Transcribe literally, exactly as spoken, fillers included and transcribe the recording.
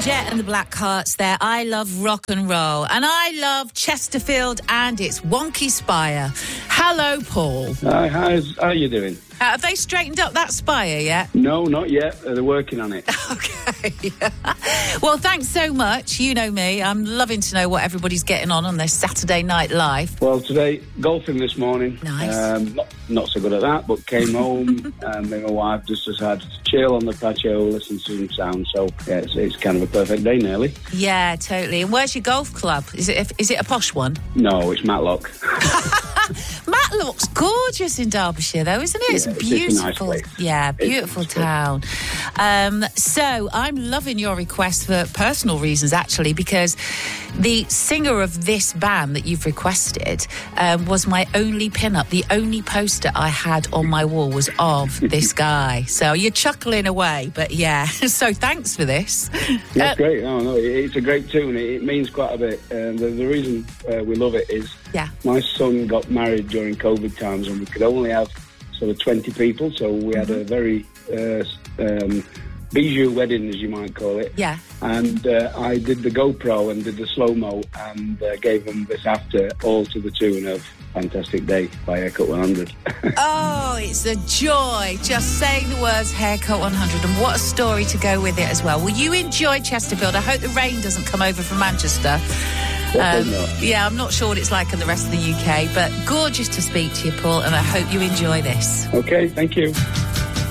Jet and the Blackhearts there. I love rock and roll. And I love Chesterfield and its wonky spire. Hello, Paul. Hi, how's, how are you doing? Uh, have they straightened up that spire yet? No, not yet. They're working on it. Okay. Well, thanks so much. You know me. I'm loving to know what everybody's getting on on their Saturday night life. Well, today, golfing this morning. Nice. Um, not, not so good at that, but came home and me and my wife just decided to chill on the patio, listen to some sound. So, yeah, it's, it's kind of a perfect day, nearly. Yeah, totally. And where's your golf club? Is it a, is it a posh one? No, it's Matlock. Matlock's gorgeous in Derbyshire, though, isn't it? It's Yeah, a it's beautiful, a nice place. yeah, beautiful It's nice town. Um, so I'm loving your request for personal reasons, actually, because the singer of this band that you've requested um, was my only pin-up. The only poster I had on my wall was of this guy. So you're chuckling away, but yeah. So thanks for this. It's Uh, great. No, no, it, it's a great tune. It, it means quite a bit. Um, the, the reason uh, we love it is yeah. my son got married during COVID times and we could only have sort of twenty people, so we had a very uh, um, bijou wedding, as you might call it. Yeah. And uh, I did the GoPro and did the slow-mo and uh, gave them this after, all to the tune of Fantastic Day by Haircut one hundred. Oh, it's a joy just saying the words Haircut one hundred, and what a story to go with it as well. Well, you enjoy Chesterfield. I hope the rain doesn't come over from Manchester. Um, yeah, I'm not sure what it's like in the rest of the U K, but gorgeous to speak to you, Paul, and I hope you enjoy this. Okay, thank you.